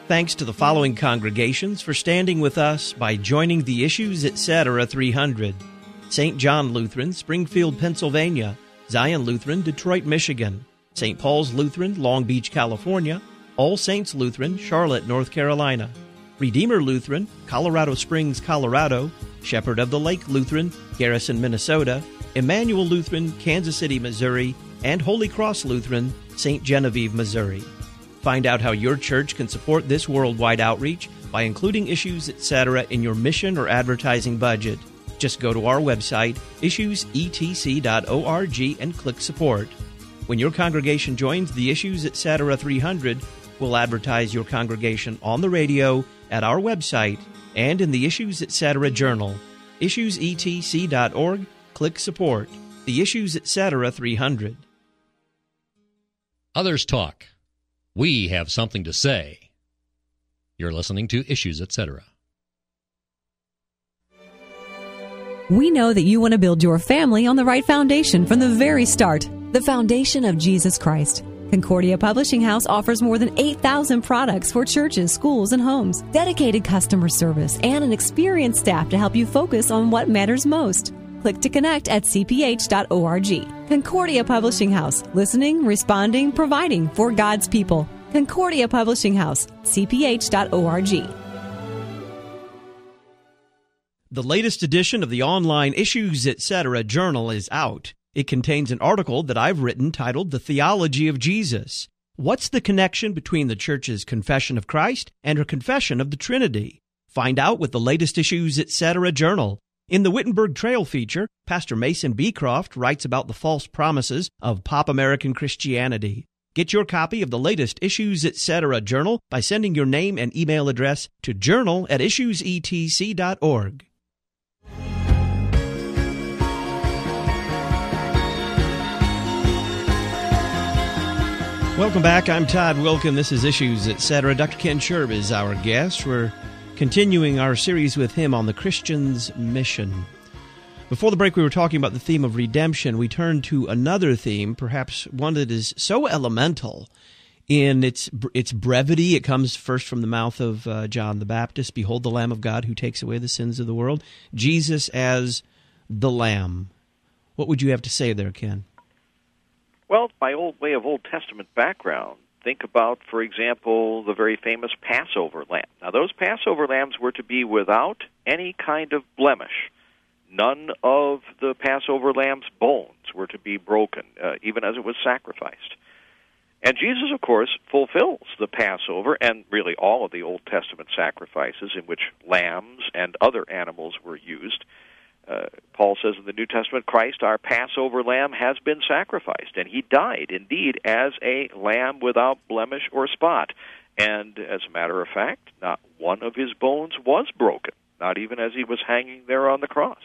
Thanks to the following congregations for standing with us by joining the Issues Etc. 300. St. John Lutheran, Springfield, Pennsylvania. Zion Lutheran, Detroit, Michigan. St. Paul's Lutheran, Long Beach, California. All Saints Lutheran, Charlotte, North Carolina. Redeemer Lutheran, Colorado Springs, Colorado. Shepherd of the Lake Lutheran, Garrison, Minnesota. Emmanuel Lutheran, Kansas City, Missouri. And Holy Cross Lutheran, St. Genevieve, Missouri. Find out how your church can support this worldwide outreach by including Issues Etc. in your mission or advertising budget. Just go to our website, issuesetc.org, and click Support. When your congregation joins the Issues Etc. 300, we'll advertise your congregation on the radio, at our website, and in the Issues Etc. Journal. issuesetc.org, click Support. The Issues Etc. 300. Others talk. We have something to say. You're listening to Issues Etc. We know that you want to build your family on the right foundation from the very start, the foundation of Jesus Christ. Concordia Publishing House offers more than 8,000 products for churches, schools, and homes, dedicated customer service, and an experienced staff to help you focus on what matters most. Click to connect at cph.org. Concordia Publishing House, listening, responding, providing for God's people. Concordia Publishing House, cph.org. The latest edition of the online Issues Etc. Journal is out. It contains an article that I've written titled The Theology of Jesus. What's the connection between the Church's Confession of Christ and her Confession of the Trinity? Find out with the latest Issues Etc. Journal. In the Wittenberg Trail feature, Pastor Mason Beecroft writes about the false promises of pop American Christianity. Get your copy of the latest Issues Etc. Journal by sending your name and email address to journal@issuesetc.org. Welcome back. I'm Todd Wilkin. This is Issues Etc. Dr. Ken Sherb is our guest. We're continuing our series with him on the Christian's mission. Before the break, we were talking about the theme of redemption. We turned to another theme, perhaps one that is so elemental in its brevity. It comes first from the mouth of John the Baptist. Behold the Lamb of God who takes away the sins of the world. Jesus as the Lamb. What would you have to say there, Ken? Well, by way of Old Testament background, think about, for example, the very famous Passover lamb. Now, those Passover lambs were to be without any kind of blemish. None of the Passover lamb's bones were to be broken, even as it was sacrificed. And Jesus, of course, fulfills the Passover and really all of the Old Testament sacrifices in which lambs and other animals were used. Paul says in the New Testament, Christ, our Passover lamb, has been sacrificed, and he died, indeed, as a lamb without blemish or spot. And as a matter of fact, not one of his bones was broken, not even as he was hanging there on the cross.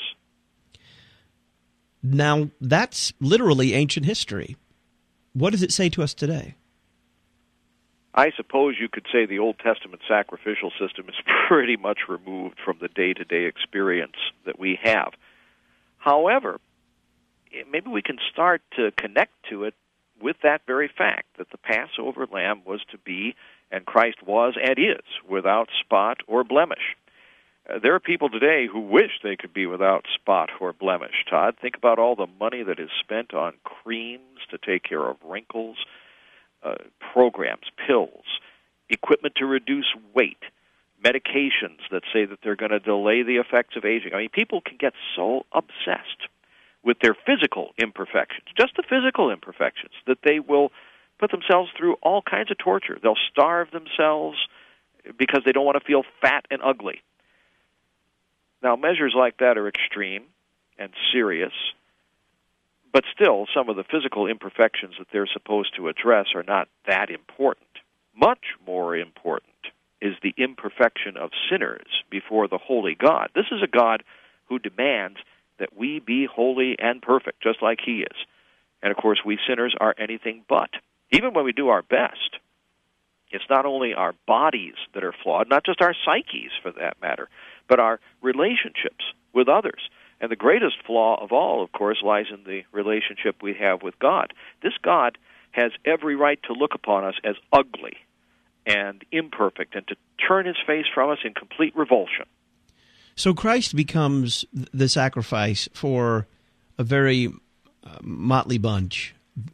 Now, that's literally ancient history. What does it say to us today? I suppose you could say the Old Testament sacrificial system is pretty much removed from the day-to-day experience that we have. However, maybe we can start to connect to it with that very fact that the Passover lamb was to be, and Christ was and is, without spot or blemish. There are people today who wish they could be without spot or blemish, Todd. Think about all the money that is spent on creams to take care of wrinkles, programs, pills, equipment to reduce weight, medications that say that they're going to delay the effects of aging. I mean, people can get so obsessed with their physical imperfections, just the physical imperfections, that they will put themselves through all kinds of torture. They'll starve themselves because they don't want to feel fat and ugly. Now, measures like that are extreme and serious, but still, some of the physical imperfections that they're supposed to address are not that important. Much more important is the imperfection of sinners before the holy God. This is a God who demands that we be holy and perfect, just like he is. And, of course, we sinners are anything but. Even when we do our best, it's not only our bodies that are flawed, not just our psyches, for that matter, but our relationships with others. And the greatest flaw of all, of course, lies in the relationship we have with God. This God has every right to look upon us as ugly, and imperfect, and to turn his face from us in complete revulsion. So Christ becomes the sacrifice for a very motley bunch,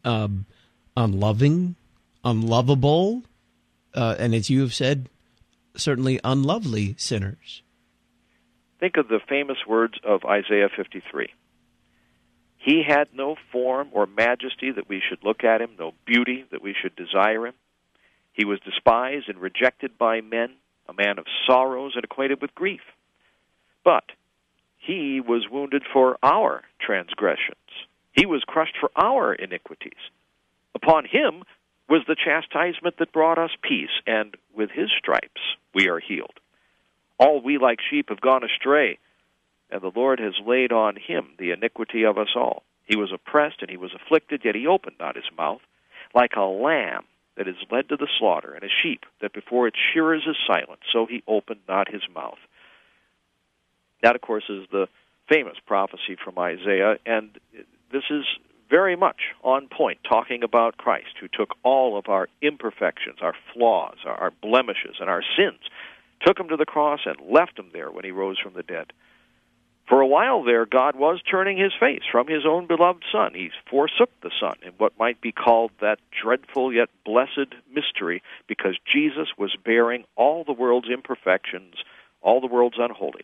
unloving, unlovable, and as you have said, certainly unlovely sinners. Think of the famous words of Isaiah 53. He had no form or majesty that we should look at him, no beauty that we should desire him. He was despised and rejected by men, a man of sorrows and acquainted with grief. But he was wounded for our transgressions. He was crushed for our iniquities. Upon him was the chastisement that brought us peace, and with his stripes we are healed. All we like sheep have gone astray, and the Lord has laid on him the iniquity of us all. He was oppressed and he was afflicted, yet he opened not his mouth. Like a lamb that is led to the slaughter, and a sheep that before its shearers is silent, so he opened not his mouth. That, of course, is the famous prophecy from Isaiah, and this is very much on point, talking about Christ, who took all of our imperfections, our flaws, our blemishes, and our sins, took them to the cross and left them there when he rose from the dead. For a while there, God was turning his face from his own beloved Son. He forsook the Son in what might be called that dreadful yet blessed mystery, because Jesus was bearing all the world's imperfections, all the world's unholiness.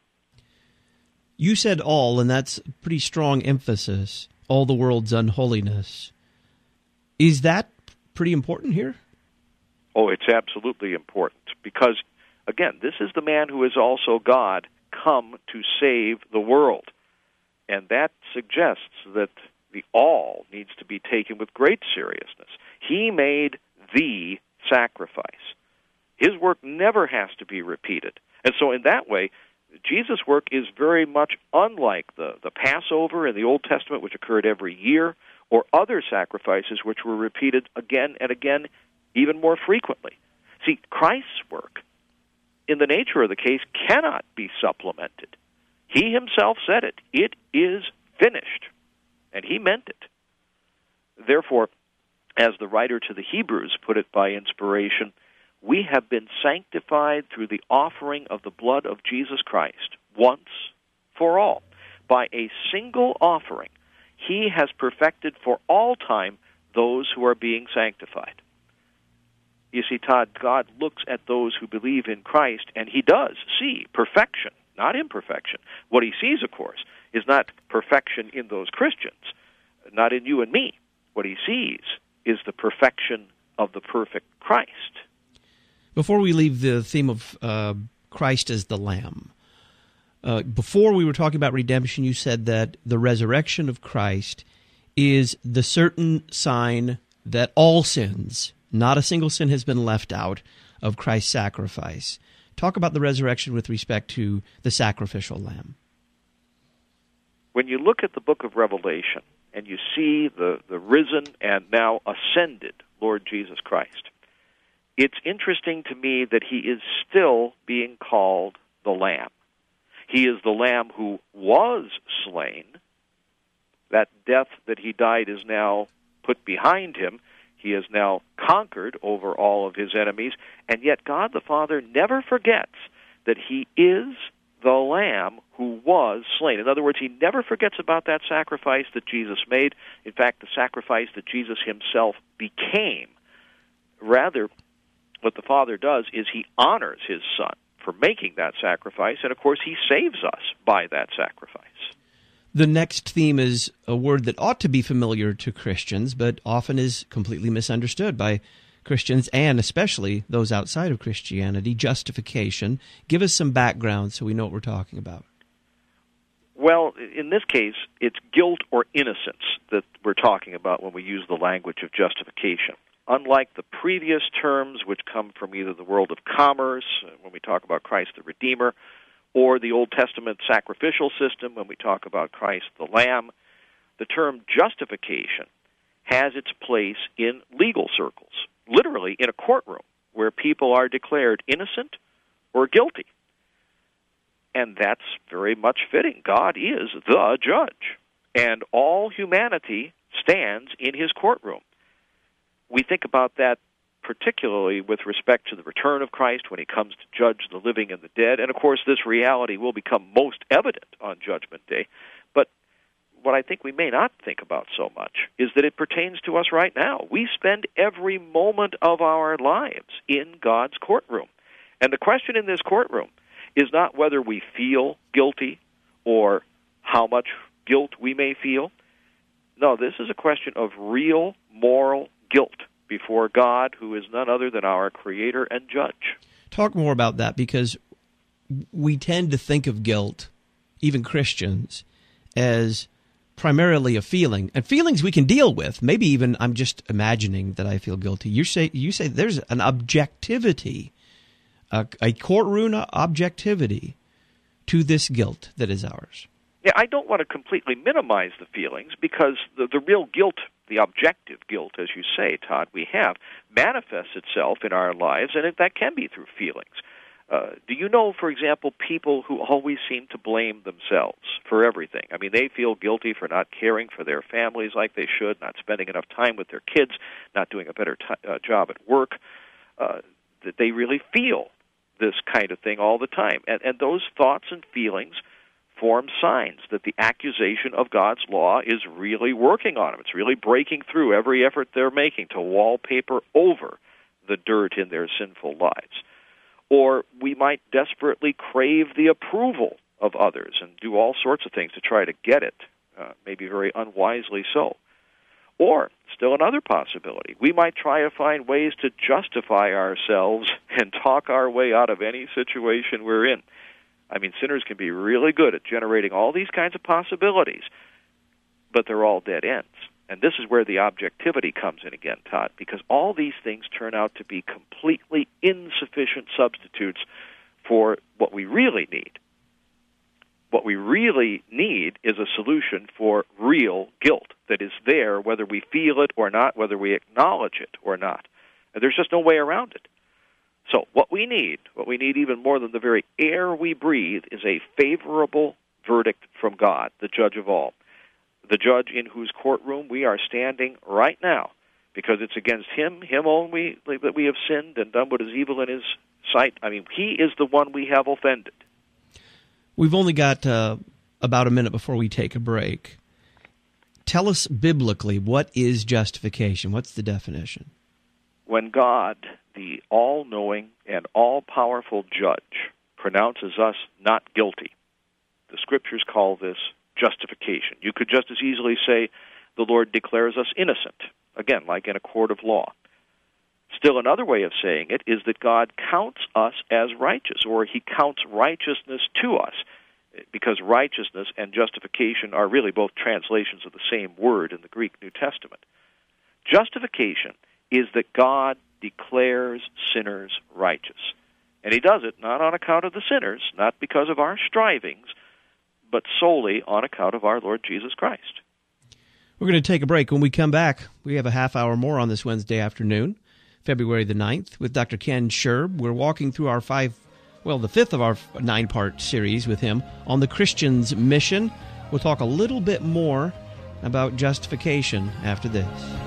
You said all, and that's a pretty strong emphasis, all the world's unholiness. Is that pretty important here? Oh, it's absolutely important, because, again, this is the man who is also God, come to save the world. And that suggests that the all needs to be taken with great seriousness. He made the sacrifice. His work never has to be repeated. And so in that way, Jesus' work is very much unlike the Passover in the Old Testament, which occurred every year, or other sacrifices which were repeated again and again, even more frequently. See, Christ's work, in the nature of the case, cannot be supplemented. He himself said it. It is finished. And he meant it. Therefore, as the writer to the Hebrews put it by inspiration, we have been sanctified through the offering of the blood of Jesus Christ, once for all. By a single offering, he has perfected for all time those who are being sanctified. You see, Todd, God looks at those who believe in Christ, and he does see perfection, not imperfection. What he sees, of course, is not perfection in those Christians, not in you and me. What he sees is the perfection of the perfect Christ. Before we leave the theme of Christ as the Lamb, before we were talking about redemption, you said that the resurrection of Christ is the certain sign that all sins, not a single sin has been left out of Christ's sacrifice. Talk about the resurrection with respect to the sacrificial lamb. When you look at the book of Revelation and you see the risen and now ascended Lord Jesus Christ, it's interesting to me that he is still being called the Lamb. He is the Lamb who was slain. That death that he died is now put behind him. He has now conquered over all of his enemies, and yet God the Father never forgets that he is the Lamb who was slain. In other words, he never forgets about that sacrifice that Jesus made. In fact, the sacrifice that Jesus himself became. Rather, what the Father does is he honors his Son for making that sacrifice, and of course he saves us by that sacrifice. The next theme is a word that ought to be familiar to Christians, but often is completely misunderstood by Christians, and especially those outside of Christianity, justification. Give us some background so we know what we're talking about. Well, in this case, it's guilt or innocence that we're talking about when we use the language of justification. Unlike the previous terms, which come from either the world of commerce, when we talk about Christ the Redeemer, or the Old Testament sacrificial system, when we talk about Christ the Lamb, the term justification has its place in legal circles, literally in a courtroom, where people are declared innocent or guilty. And that's very much fitting. God is the judge, and all humanity stands in his courtroom. We think about that particularly with respect to the return of Christ when he comes to judge the living and the dead. And, of course, this reality will become most evident on Judgment Day. But what I think we may not think about so much is that it pertains to us right now. We spend every moment of our lives in God's courtroom. And the question in this courtroom is not whether we feel guilty or how much guilt we may feel. No, this is a question of real moral guilt before God, who is none other than our Creator and Judge. Talk more about that, because we tend to think of guilt, even Christians, as primarily a feeling. And feelings we can deal with. Maybe even I'm just imagining that I feel guilty. You say there's an objectivity, a courtroom objectivity to this guilt that is ours. Yeah, I don't want to completely minimize the feelings, because the real guilt, the objective guilt, as you say, Todd, we have, manifests itself in our lives, and that can be through feelings. Do you know, for example, people who always seem to blame themselves for everything? I mean, they feel guilty for not caring for their families like they should, not spending enough time with their kids, not doing a better job at work, that they really feel this kind of thing all the time. And those thoughts and feelings form signs that the accusation of God's law is really working on them. It's really breaking through every effort they're making to wallpaper over the dirt in their sinful lives. Or we might desperately crave the approval of others and do all sorts of things to try to get it, maybe very unwisely so. Or, still another possibility, we might try to find ways to justify ourselves and talk our way out of any situation we're in. I mean, sinners can be really good at generating all these kinds of possibilities, but they're all dead ends. And this is where the objectivity comes in again, Todd, because all these things turn out to be completely insufficient substitutes for what we really need. What we really need is a solution for real guilt that is there, whether we feel it or not, whether we acknowledge it or not. And there's just no way around it. So what we need even more than the very air we breathe, is a favorable verdict from God, the judge of all. The judge in whose courtroom we are standing right now, because it's against him only, that we have sinned and done what is evil in his sight. I mean, he is the one we have offended. We've only got about a minute before we take a break. Tell us biblically, what is justification? What's the definition? When God, the all-knowing and all-powerful judge, pronounces us not guilty, the Scriptures call this justification. You could just as easily say the Lord declares us innocent, again, like in a court of law. Still, another way of saying it is that God counts us as righteous, or he counts righteousness to us, because righteousness and justification are really both translations of the same word in the Greek New Testament. Justification is that God declares sinners righteous. And he does it not on account of the sinners, not because of our strivings, but solely on account of our Lord Jesus Christ. We're going to take a break. When we come back, we have a half hour more on this Wednesday afternoon, February the 9th, with Dr. Ken Scherb. We're walking through the fifth of our 9-part series with him on the Christian's mission. We'll talk a little bit more about justification after this.